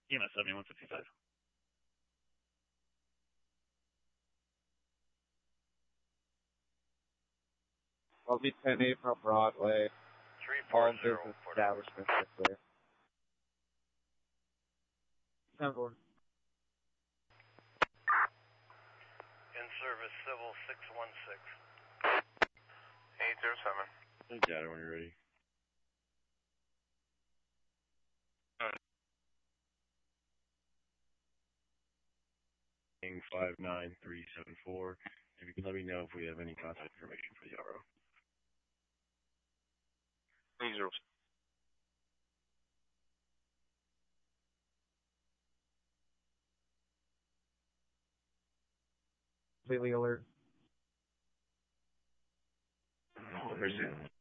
EMS 7155. I'll be 10-8 from Broadway. All 340, business establishments are clear. 10-4. In service, Civil 616. 807. Hey, Data, when you're ready. King 59374. If you can let me know if we have any contact information for the RO. 307. Completely alert. Appreciate it.